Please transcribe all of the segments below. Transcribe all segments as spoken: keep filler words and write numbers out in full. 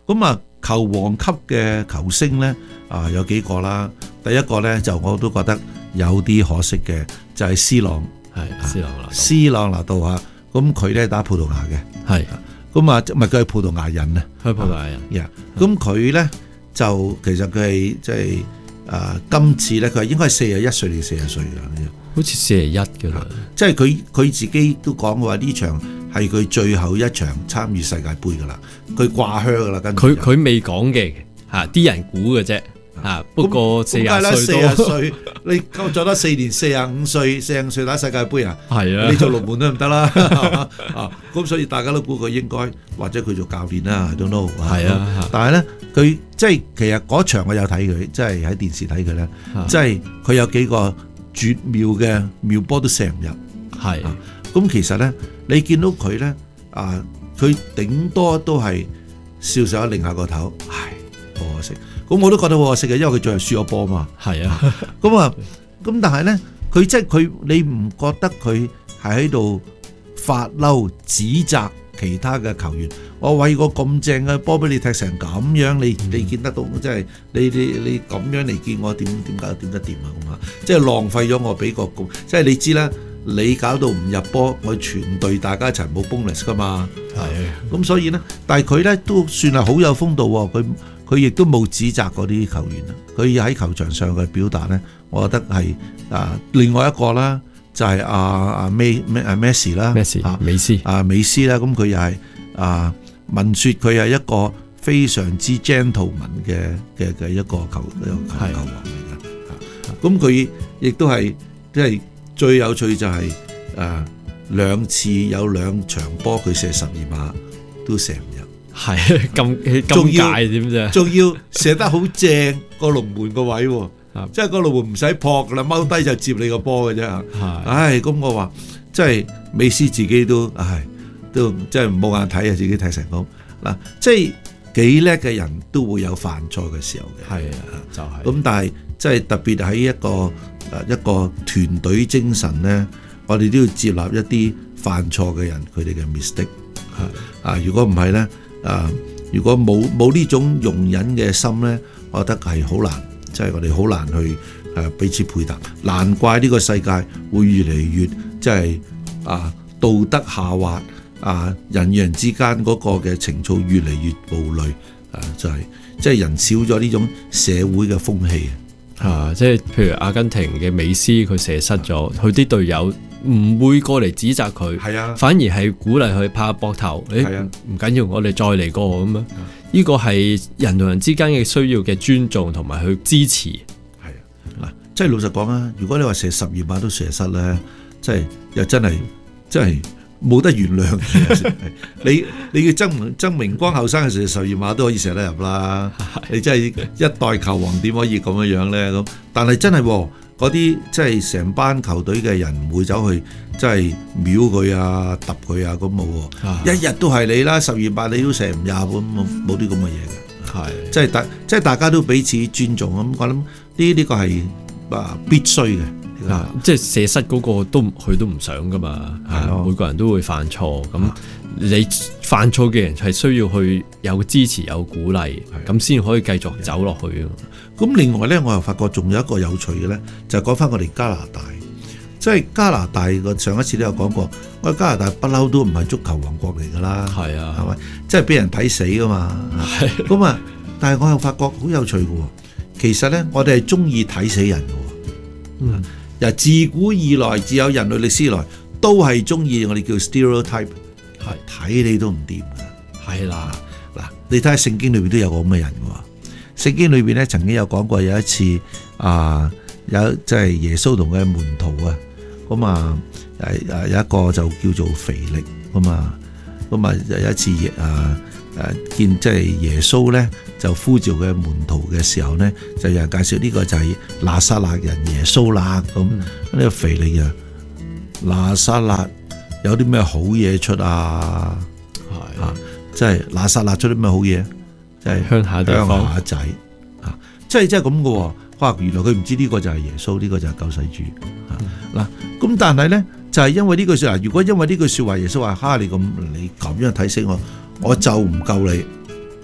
咁啊，球王級嘅球星咧啊，有幾個啦。第一個咧就我都覺得有啲可惜嘅，就係 C 朗， 係 C 朗拿度 C 朗拿度啊。咁佢咧打葡萄牙嘅， 係咁啊，唔係佢係葡萄牙人啊， 係葡萄牙人。 呀，咁佢咧就其實佢係即係啊，今次咧佢係應該係四十一歲定四十歲㗎， 好似四十一㗎啦。 即係佢佢自己都講話呢場係佢最後一場參與世界盃㗎啦，佢掛靴㗎啦，跟住佢佢未講嘅嚇，啲人估嘅啫嚇。不過四十歲四十歲，你做得四年，四十五歲，四十五歲打世界盃啊？ 係啊， 你做龍門都唔得啦啊！咁所以大家都估佢應該或者佢做教練啦，I don't know。係啊，但係咧佢即係其實嗰場我有睇佢，即係喺電視睇佢咧，即係佢有幾個絕妙嘅妙波都射唔入。係咁，其實咧你見到佢咧啊，佢頂多都係笑笑擰下個頭，唉，好可惜。咁我都覺得好可惜嘅，因為佢最後輸咗波嘛。係啊，咁啊，咁但係咧，佢即係佢，你唔覺得佢係喺度發嬲指責其他嘅球員？我餵個咁正嘅波俾你踢成咁樣，你你見得到？即係你你你咁樣嚟見我點點解點得掂啊？咁啊，即係浪費咗我俾個咁，即係你知啦，你搞到唔入波，我全隊大家一齊冇 bonus 噶嘛。係，咁所以咧，但係佢咧都算係好有風度喎，佢。佢亦都冇指責嗰啲球員啊！佢喺球場上嘅表達咧，我覺得係啊，另外一個啦，就係阿阿梅梅阿梅西啦，啊美斯啊美斯啦，咁佢又係啊聞説佢係一個非常之 gentleman 嘅嘅嘅一個球一個球球王嚟嘅。咁佢亦都係即係最有趣就係啊兩次有兩場波佢射十二碼都射唔入。係咁咁界點啫？ 仲要射得好正個龍門個位喎，即係個龍門唔使撲噶啦，踎低就接你個波嘅啫。唉，咁我話即係美斯自己都唉都即係冇眼睇啊，自己睇成咁嗱，即係幾叻嘅人都會有犯錯嘅時候嘅。係啊，就係。咁但係即係特別喺一個誒一個團隊精神咧，我哋都要接納一啲犯錯嘅人佢哋嘅 mistake。啊，如果唔係咧。啊！如果冇冇呢種容忍嘅心咧，我覺得係好難，即係我哋好難去誒彼此配搭。難怪呢個世界會越嚟越即係啊道德下滑啊，人與人之間嗰個嘅情操越嚟越暴戾啊，就係即係人少咗呢種社會嘅風氣啊！即係譬如阿根廷嘅美斯，佢射失咗，佢啲隊友唔會過嚟指責佢，係啊，反而係鼓勵佢拍膊頭，誒唔緊要，我哋再嚟過咁樣。呢個係人同人之間嘅需要嘅尊重同埋去支持。係啊， 嗱，即係老實講啊，如果你話射十二碼都射失咧，即係又真係真係冇得原諒嘅。你你要曾曾明光後生嘅時候，十二碼都可以射得入啦。你真係一代球王點可以咁樣樣咧？咁但係真係喎。嗰啲即係成班球隊嘅人唔會走去即係秒佢啊、揼佢啊咁冇喎，一日都係你啦，十二碼你都射唔入咁，冇啲咁嘅嘢嘅。係，即係大即係大家都彼此尊重咁，我諗呢呢個係啊必須嘅。 啊，即係射失嗰個都佢都唔想噶嘛，係每個人都會犯錯，咁你犯錯嘅人係需要去有支持有鼓勵，咁先可以繼續走落去啊。 咁另外咧，我又發覺仲有一個有趣嘅咧，就係講翻我哋加拿大，即係加拿大個上一次都有講過，我哋加拿大不嬲都唔係足球王國嚟噶啦，係啊，係咪？即係俾人睇死噶嘛，咁啊，但係我又發覺好有趣嘅喎，其實咧我哋係中意睇死人嘅喎，嗯。由自古以來，自有人類歷史以來，都係中意我哋叫 stereotype， 係睇你都唔掂嘅，係啦。嗱，你睇下聖經裏邊都有個咁嘅人嘅喎。聖經裏邊咧曾經有講過有一次啊，有即係耶穌同佢嘅門徒啊，咁啊誒誒有一個就叫做腓力咁啊，咁啊有一次啊誒見即係耶穌咧就呼召佢嘅門徒嘅時候咧，就有人介紹呢個就係拿撒勒人耶穌啦。咁呢、嗯、個腓力啊，拿撒勒有啲咩好嘢出啊？係啊，即係拿撒勒出啲咩好嘢？即係鄉下地方鄉下仔啊，即係即係咁嘅喎。哇！原來佢唔知呢個就係耶穌，呢、呢個就係救世主啊。嗱、嗯，咁但係咧就係、是、因為呢句説話，如果因為呢句説話，耶穌話：哈！你咁你咁樣睇死我，我就唔救你啊！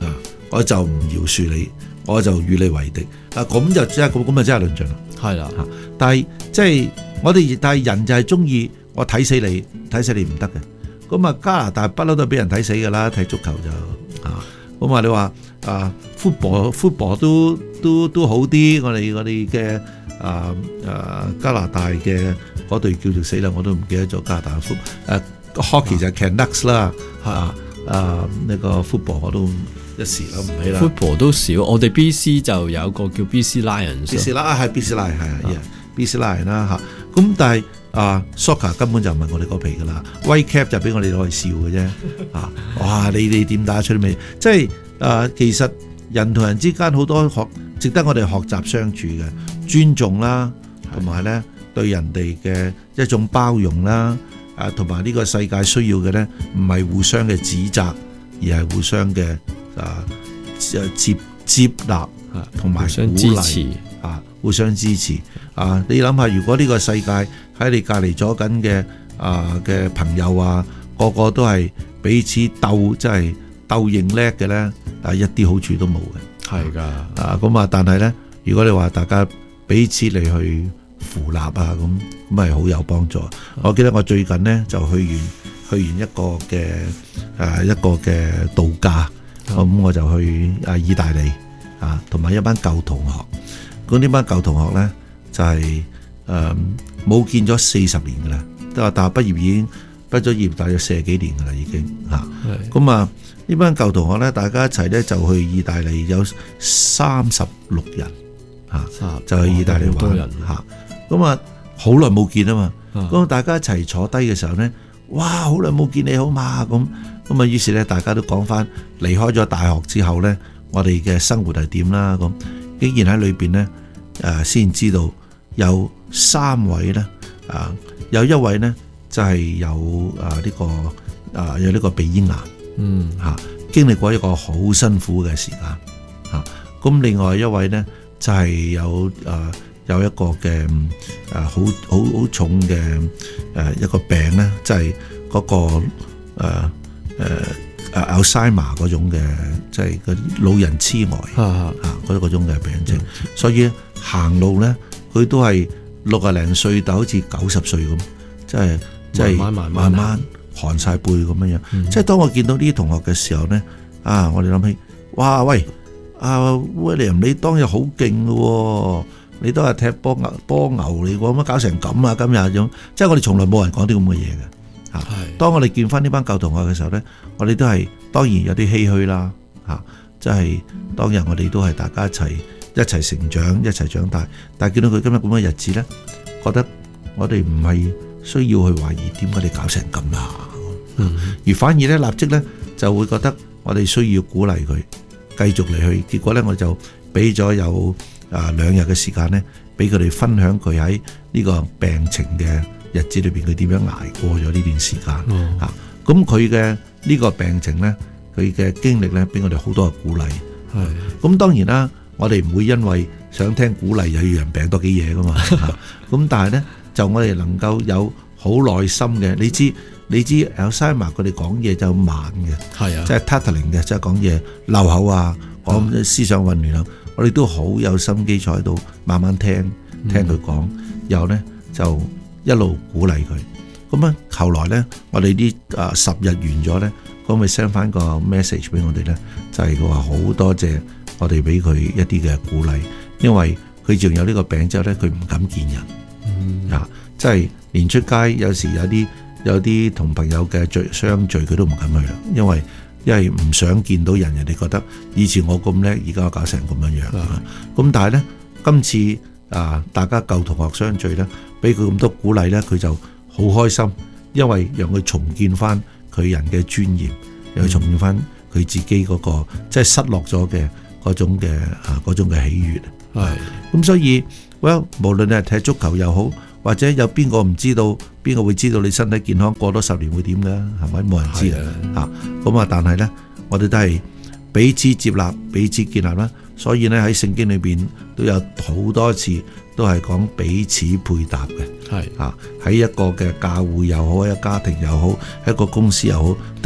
我就唔饒恕你，我就與你為敵。啊，咁就真係咁咁就真係論盡啦。 係啦， 但係即係我哋，但係人就係中意我睇死你，睇死你唔得嘅。咁啊，加拿大不嬲都係俾人睇死㗎啦，睇足球就啊。咁啊，你話啊，football football 都都都好啲。我哋我哋嘅啊啊加拿大嘅嗰隊叫做死啦，我都唔記得咗加拿大嘅 football 誒 hockey 就係 Canucks 啦，啊啊呢個 football 我都一時諗唔起啦。 football 都少，我哋 B C 就有個叫 B C Lions。B C 啦，係 B C Lions 係啊 ，B C Lions 啦嚇。咁但係啊 soccer 根本就唔係我哋嗰皮噶啦 ，white cap 就俾我哋攞嚟笑嘅啫。啊，哇！你你點打出嚟？即係啊，其實人同人之間好多學值得我哋學習相處嘅尊重啦，同埋咧對人哋嘅一種包容啦。啊，同埋呢個世界需要嘅咧，唔係互相嘅指責，而係互相嘅啊接接納啊，同埋鼓勵啊，互相支持啊！你諗下，如果呢個世界喺你隔離咗緊嘅啊嘅朋友啊，個個都係彼此鬥，即係鬥認叻嘅咧，啊一啲好處都冇嘅。 係㗎啊，咁啊，但係咧，如果你話大家彼此嚟去扶立啊，咁咁係好有幫助。嗯、我記得我最近呢，就去完去完一個嘅誒、啊、一個嘅度假，咁、嗯、我就去啊意大利啊，同埋一班舊同學。咁呢班舊同學咧就係誒冇見咗四十年噶啦，都話大學畢業已經畢咗業，大約四十幾年噶啦已經嚇。咁啊呢班舊同學咧，大家一齊咧就去意大利，有三十六人嚇、啊，就去意大利玩嚇。咁啊，好耐冇見啊嘛，咁、啊、大家一齊坐低嘅時候咧，哇，好耐冇見你好嘛，咁咁啊，於是咧大家都講翻離開咗大學之後咧，我哋嘅生活係點啦，咁竟然喺裏邊咧，誒、啊，先知道有三位咧，啊，有一位咧就係、是、有啊呢、這個啊有呢個鼻咽癌，嗯吓、啊，經歷過一個好辛苦嘅時間，吓、啊，咁另外一位咧就係、是、有誒。啊有一個嘅誒好好好重嘅誒一個病咧，即係嗰個誒誒誒 Alzheimer 嗰種嘅，即係嗰啲老人痴呆啊嗰嗰種嘅病症，嗯、所以行路咧佢都係六啊零歲，但好似九十歲咁，即係即係慢慢慢慢寒晒背咁樣樣。嗯、即係當我見到呢啲同學嘅時候咧，啊，我哋諗起，哇喂，阿 William 你當日好勁嘅喎！你都係踢波牛波牛嚟，我乜搞成咁啊？今日咁，即係我哋從來冇人講啲咁嘅嘢嘅。嚇，當我哋見翻呢班舊同學嘅時候咧，我哋都係當然有啲唏噓啦。嚇，即係當日我哋都係大家一齊一齊成長，一齊長大。但係見到佢今日咁嘅日子咧，覺得我哋唔係需要去懷疑點解你搞成咁啊。嗯，而反而咧立即咧就會覺得我哋需要鼓勵佢繼續嚟去。結果咧我就俾咗有。啊，兩日嘅時間咧，俾佢哋分享佢喺呢個病情嘅日子裏邊，佢點樣捱過咗呢段時間、嗯、啊？咁佢嘅呢個病情咧，佢嘅經歷咧，俾我哋好多嘅鼓勵。係，咁當然啦，我哋唔會因為想聽鼓勵又要人病多幾嘢噶嘛。咁、啊、但係咧，就我哋能夠有好耐心嘅，你知你知 Alzheimer 佢哋講嘢就慢嘅，係啊，即係 tattling 嘅，即係講嘢漏口啊，講思想混亂啊。我哋都好有心機坐喺度，慢慢聽聽佢講，然後咧就一路鼓勵佢。咁啊，後來咧，我哋啲啊十日完咗咧，咁咪 send 翻個 message 俾我哋咧，就係佢話好多謝我哋俾佢一啲嘅鼓勵，因為佢仲有呢個病之後咧，佢唔敢見人，嗯、啊，即係連出街有時有啲有啲同朋友嘅聚相聚，佢都唔敢去啦，因為。因為唔想見到人，人哋覺得以前我咁叻，而家我搞成咁樣樣。咁、嗯、但係咧，今次啊，大家舊同學相聚咧，俾佢咁多鼓勵咧，佢就好開心，因為讓佢重建翻佢人嘅尊嚴，又、嗯、重建翻佢自己嗰、那個即係失落咗嘅嗰種嘅啊嗰種嘅喜悅。係咁、嗯，所以 well 無論你係踢足球又好，或者有邊個唔知道，邊個會知道你身體健康過多十年會點噶？係咪？冇人知啊！咁啊，但係咧，我哋都係彼此接納、彼此建立啦。所以咧喺聖經裏邊都有好多次都係講彼此配搭嘅。係啊，喺一個嘅教會又好，喺一個家庭又好，喺一個公司又好，都係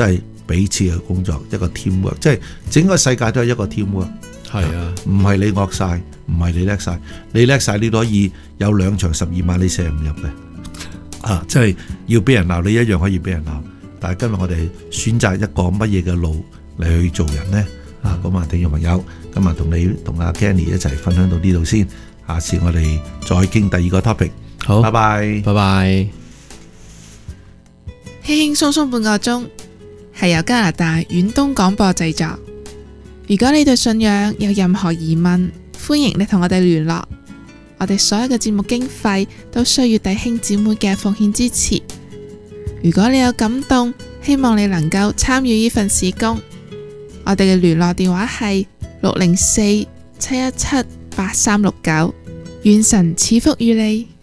彼此嘅工作，一個 teamwork， 即係整個世界都係一個 teamwork。 係啊， 唔係你惡晒，唔係你叻晒，你叻晒你都可以有兩場十二碼你射唔入嘅。啊，即係要俾人鬧，你一樣可以俾人鬧。但係今日我哋選擇一個乜嘢嘅路嚟去做人呢？啊，咁啊，聽眾朋友，今日同你同阿 Kenny 一齊分享到呢度先，下次我哋再傾第二個 topic。 好， 拜拜， 拜拜。 輕輕鬆鬆半個鐘，係由加拿大遠東廣播製作。如果你對信仰有任何疑問，歡迎你同我哋聯絡。我哋所有嘅節目經費都需要弟兄姊妹嘅奉獻支持。如果你有感動，希望你能夠參與呢份事工。我哋嘅聯絡電話係六零四七一七八三六九。願神賜福於你。